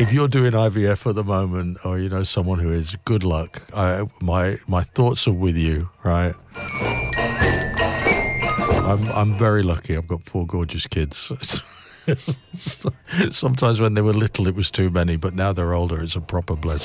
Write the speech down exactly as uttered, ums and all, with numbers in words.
if you're doing I V F at the moment, or you know someone who is, good luck. I, my my thoughts are with you, right? I'm I'm very lucky. I've got four gorgeous kids. Sometimes when they were little, it was too many, but now they're older. It's a proper blessing.